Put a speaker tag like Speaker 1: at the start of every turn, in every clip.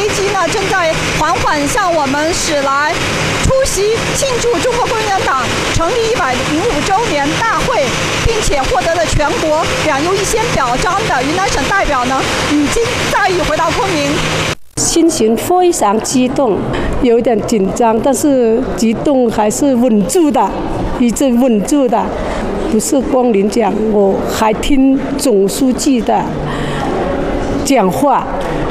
Speaker 1: 机呢正在缓缓向我们驶来。出席庆祝中国共产党成立105周年大会，并且获得了全国2优1先表彰的云南省代表呢，已经载誉回到昆明。
Speaker 2: 心情非常激动，有点紧张，但是激动还是稳住的，一直稳住的。不是光领奖，我还听总书记的讲话。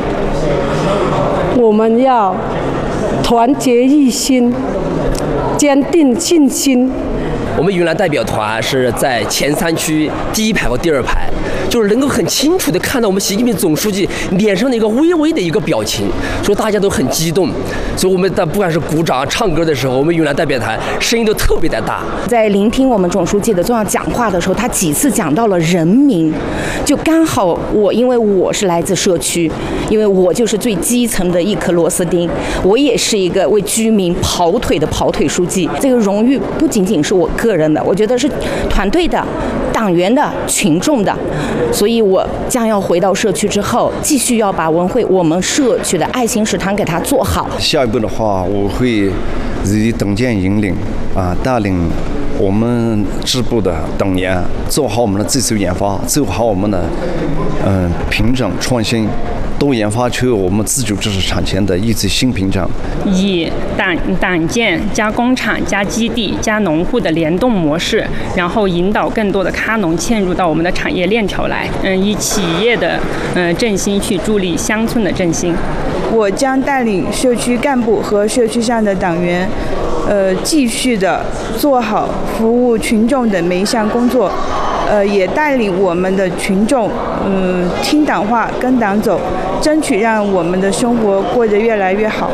Speaker 2: 我们要团结一心，坚定信心。
Speaker 3: 我们云南代表团是在前3区第1排和第2排，就是能够很清楚地看到我们习近平总书记脸上的一个微微的一个表情，所以大家都很激动。所以我们不管是鼓掌、唱歌的时候，我们云南代表团声音都特别的大。
Speaker 4: 在聆听我们总书记的重要讲话的时候，他几次讲到了人民，就刚好因为我是来自社区，因为我就是最基层的一颗螺丝钉，我也是一个为居民跑腿的跑腿书记。这个荣誉不仅仅是我个人的，我觉得是团队的、党员的、群众的。所以我将要回到社区之后，继续要把我们社区的爱心食堂给它做好。
Speaker 5: 下一步的话，我会以党建引领带领我们支部的党员做好我们的自主研发，做好我们的品种创新，都研发出我们自主知识产权的一支新品种。
Speaker 6: 以党建加工厂加基地加农户的联动模式，然后引导更多的咖农嵌入到我们的产业链条来。以企业的振兴去助力乡村的振兴。
Speaker 7: 我将带领社区干部和社区上的党员，继续的做好服务群众的每一项工作，也带领我们的群众，听党话，跟党走，争取让我们的生活过得越来越好。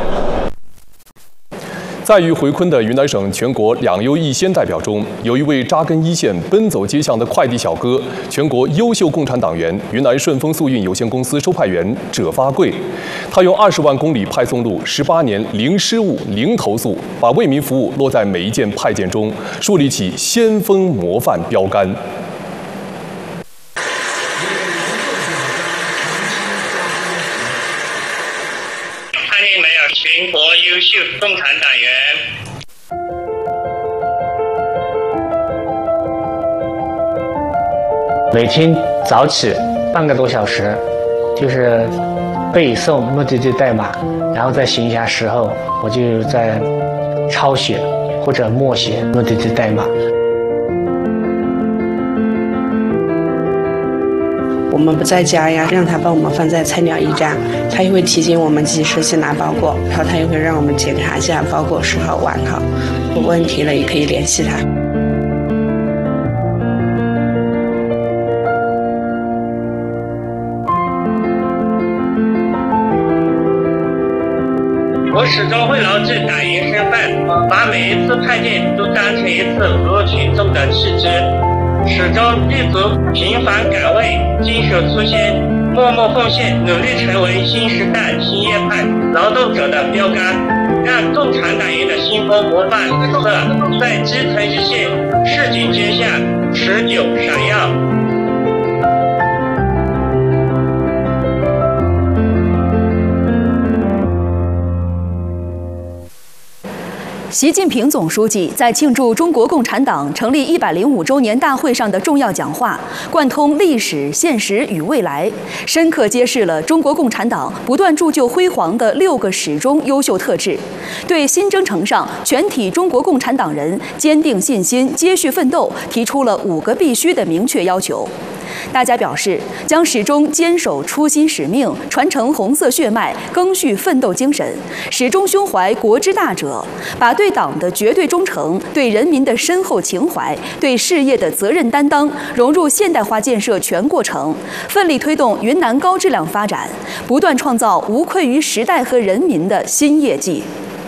Speaker 8: 在于回昆的云南省全国2优1先代表中，有一位扎根一线、奔走街巷的快递小哥，全国优秀共产党员、云南顺丰速运有限公司收派员者发贵。他用20万公里派送路，18年零失误、零投诉，把为民服务落在每一件派件中，树立起先锋模范标杆。
Speaker 9: 欢迎没有全国优秀共产党员。
Speaker 10: 每天早起半个多小时，就是背诵目的地代码，然后在闲暇时候我就在抄写或者默写目的地代码。
Speaker 11: 我们不在家呀，让他帮我们放在菜鸟驿站，他也会提醒我们及时去拿包裹，然后他也会让我们检查一下包裹是好完好，有问题了也可以联系他。
Speaker 9: 我始终会牢记党员身份，把每一次派件都当成一次服务群众的契机，始终立足平凡岗位，坚守初心，默默奉献，努力成为新时代新业派劳动者的标杆，让共产党员的新风模范特色在基层一线市井街巷持久闪耀。
Speaker 12: 习近平总书记在庆祝中国共产党成立105周年大会上的重要讲话，贯通历史、现实与未来，深刻揭示了中国共产党不断铸就辉煌的6个始终优秀特质，对新征程上全体中国共产党人坚定信心、接续奋斗提出了5个必须的明确要求。大家表示，将始终坚守初心使命，传承红色血脉，赓续奋斗精神，始终胸怀国之大者，把对党的绝对忠诚、对人民的深厚情怀、对事业的责任担当融入现代化建设全过程，奋力推动云南高质量发展，不断创造无愧于时代和人民的新业绩。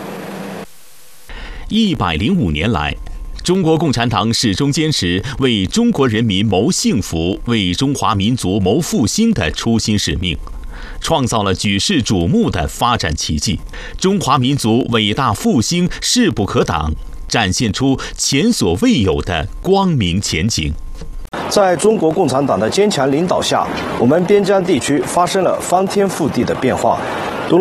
Speaker 13: 105年来，中国共产党始终坚持为中国人民谋幸福、为中华民族谋复兴的初心使命，创造了举世瞩目的发展奇迹。中华民族伟大复兴势不可挡，展现出前所未有的光明前景。
Speaker 14: 在中国共产党的坚强领导下，我们边疆地区发生了翻天覆地的变化。